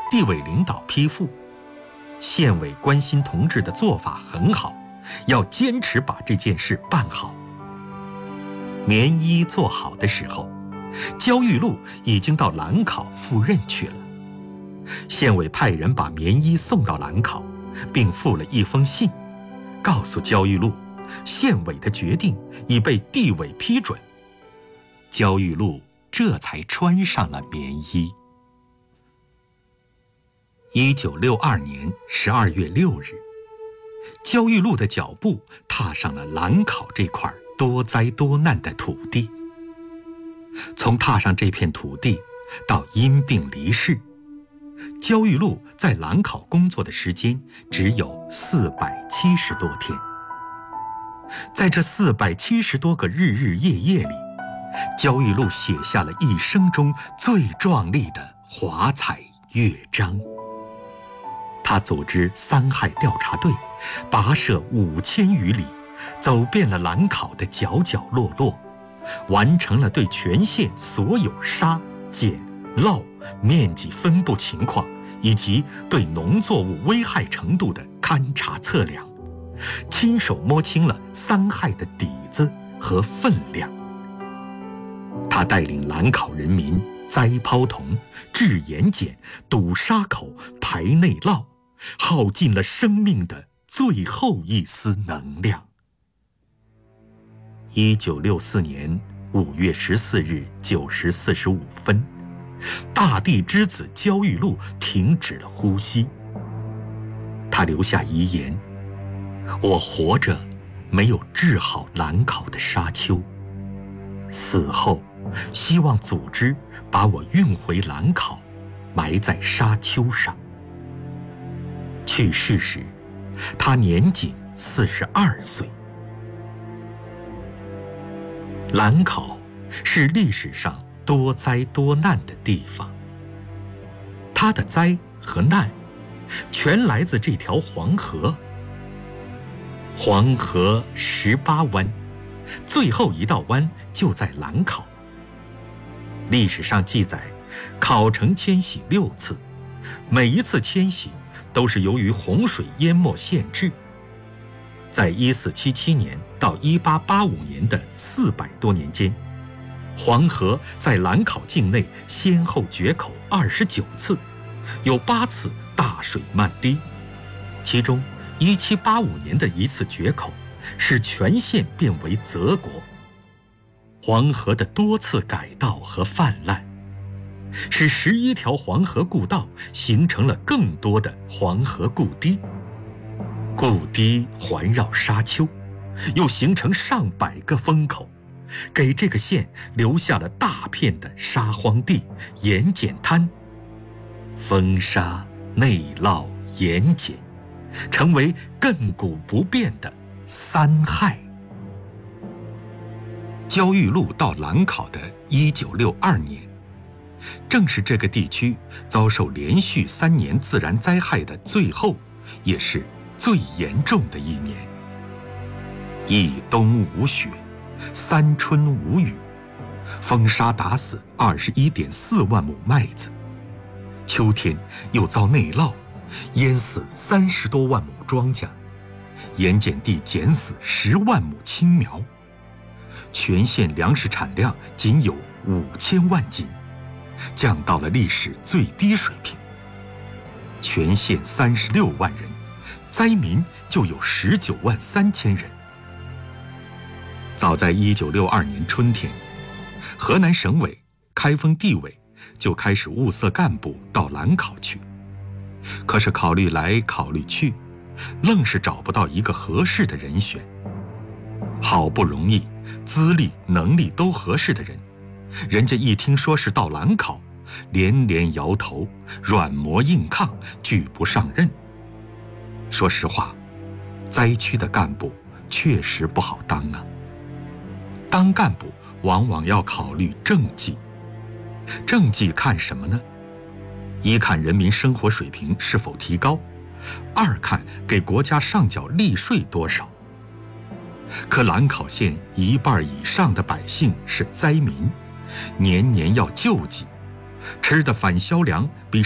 地委领导批复，县委关心同志的做法很好，要坚持把这件事办好。棉衣做好的时候，焦裕禄已经到兰考赴任去了。县委派人把棉衣送到兰考，并附了一封信，告诉焦裕禄，县委的决定已被地委批准。焦裕禄这才穿上了棉衣。1962年12月6日，焦裕禄的脚步踏上了兰考这块多灾多难的土地。从踏上这片土地到因病离世，焦裕禄在兰考工作的时间只有470多天。在这470多个日日夜夜里，焦裕禄写下了一生中最壮丽的华彩乐章。他组织3害调查队，跋涉5000余里，走遍了兰考的角角落落，完成了对全县所有沙、碱、涝面积分布情况以及对农作物危害程度的勘察测量，亲手摸清了3害的底子和分量。他带领兰考人民栽泡桐、治盐碱、堵沙口、排内涝，耗尽了生命的最后一丝能量。1964年5月14日9时45分，大地之子焦裕禄停止了呼吸。他留下遗言：我活着没有治好兰考的沙丘，死后希望组织把我运回兰考，埋在沙丘上。去世时，他年仅42岁。兰考是历史上多灾多难的地方，它的灾和难全来自这条黄河。黄河18湾，最后一道湾就在兰考。历史上记载，考城迁徙6次，每一次迁徙都是由于洪水淹没县治。在1477年到1885年的400多年间，黄河在兰考境内先后决口29次，有8次大水漫堤。其中1785年的一次决口，使全县变为泽国。黄河的多次改道和泛滥，使11条黄河故道形成了更多的黄河故堤。故堤环绕沙丘，又形成上百个风口，给这个县留下了大片的沙荒地、盐碱滩。风沙、内涝、盐碱，成为亘古不变的3害。焦裕禄到兰考的1962年，正是这个地区遭受连续3年自然灾害的最后，也是最严重的一年。一冬无雪，3春无雨，风沙打死21.4万亩麦子，秋天又遭内涝，淹死30多万亩庄稼，盐碱地减死10万亩青苗，全县粮食产量仅有5000万斤，降到了历史最低水平。全县36万人，灾民就有19万3千人。早在1962年春天，河南省委、开封地委就开始物色干部到兰考去。可是考虑来考虑去，愣是找不到一个合适的人选。好不容易资历能力都合适的人，人家一听说是到兰考，连连摇头，软磨硬抗，拒不上任。说实话，灾区的干部确实不好当啊。当干部往往要考虑政绩，政绩看什么呢？一看人民生活水平是否提高，二看给国家上缴利税多少。可兰考县1半以上的百姓是灾民，年年要救济，吃的返销粮比